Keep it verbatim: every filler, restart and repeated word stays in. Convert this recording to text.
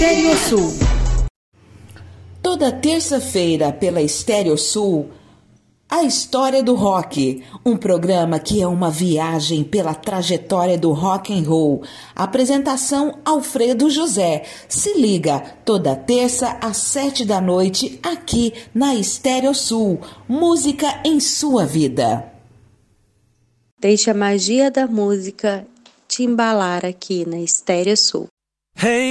Estéreo Sul. Toda terça-feira pela Estéreo Sul, A História do Rock, um programa que é uma viagem pela trajetória do rock and roll. Apresentação Alfredo José. Se liga, toda terça às sete da noite, aqui na Estéreo Sul. Música em sua vida. Deixe a magia da música te embalar aqui na Estéreo Sul. Hey.